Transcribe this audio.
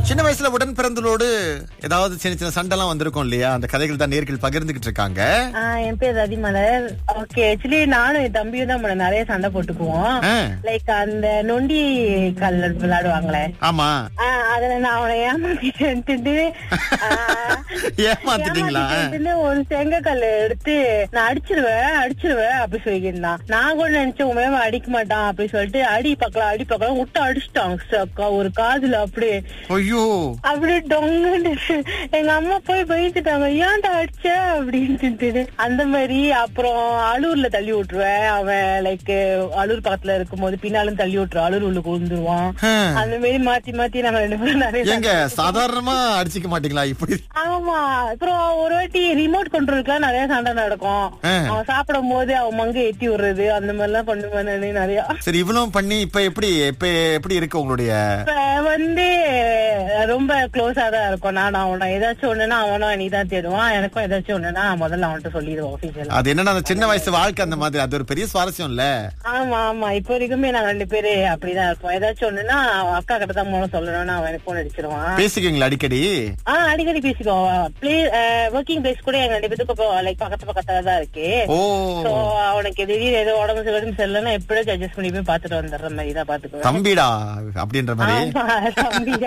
சின்ன வயசுல உடன் பிறந்தலோடு ஏதாவது சின்ன சின்ன சண்டைலாம் வந்திருக்கும் இல்லையா? அந்த கதைகள் தான் நேர்கள் பகிர்ந்துகிட்டு இருக்காங்க. என் பேர் ரதிமலர். ஓகே, ஆக்சுவலி நானும் என் தம்பியும் தான் நிறைய சண்டை போட்டுக்குவோம். லைக் அந்த நொண்டி கல் விளையாடுவாங்களே. ஆமா. அதுல நான் அவனை ஏமாத்திட்டு ஏமாத்திட்டீங்களா? ஒரு செங்கக்கல் எடுத்து நான் அடிச்சிருவேன் அப்படி சொல்லியிருந்தான். நான் கூட நினைச்சேன் உண்மையா அடிக்க மாட்டான் அப்படி சொல்லிட்டு அடி பக்கலாம் விட்டு அடிச்சிட்டான் ஒரு காதுல. அப்படியே ஐயோ, அப்படியே டொங்குன்னு எங்க அம்மா போய் பயந்துட்டாங்க, ஏன்டா அடிச்ச அப்படின்னு. அந்த மாதிரி அப்புறம் அலூர்ல தள்ளி விட்டுருவேன். அவன் லைக் அலூர் பக்கத்துல இருக்கும் போது பின்னாலும் தள்ளி விட்டுருவான், அலூர் உள்ளுக்கு விழுந்துருவான். அந்த மாதிரி மாத்தி நாங்க ரெண்டு பேரும் நிறைய சாதாரணமா அடிச்சுக்க மாட்டீங்களா இப்படி? ஆமா. அப்புறம் ஒரு வாட்டி ரிமோட் கண்ட்ரோலுக்குலாம் நிறைய சண்டை நடக்கும். அவன் சாப்பிடும் போது அவன் மங்க ஏத்தி விடுறது அந்த மாதிரி எல்லாம் பண்ணுவேன் நிறைய. சரி, இவ்வளவு பண்ணி இப்ப எப்படி இருக்கு உங்களுடைய? வந்து ரொம்ப க்ளோஸா தான் இருக்கும். நான் அவன ஏதாச்சும் ஒண்ணுன்னா அவனும் நீதான் தேடுவான், எனக்கும் ஏதாச்சும் ஒண்ணுன்னா முதல்ல அவன்கிட்ட சொல்லிடுவோம் ஆபீஸ்ல. அது என்னன்னா அந்த சின்ன வயசு வாழ்க்கை அந்த மாதிரி, அது ஒரு பெரிய சுவாரஸ்யம் இல்ல? ஆமா இப்போ வரைக்குமே நாங்க ரெண்டு பேரு அப்படிதான் இருக்கோம். ஏதாச்சும் ஒண்ணுன்னா அக்கா கிட்ட தான் மூலம் சொல்லணும்னு அவன் எனக்கு போன் அடிச்சிருவான். பேசிக்குவீங்களா அடிக்கடி? அடிக்கடி பேசிக்குவோம். ஒர்க்கிங் பிளேஸ் கூட எங்க ரெண்டு பேருக்கு லைக் பக்கத்துல தான் இருக்கு. அவனுக்கு திடீர் ஏதோ உடம்பு சரியில்லைன்னா எப்படியாச்சும் அட்ஜஸ்ட் பண்ணி போய் பாத்துட்டு வந்துடுற மாதிரி தான் பாத்துக்குவேன். தம்பிடா அப்படின்ற மாதிரி.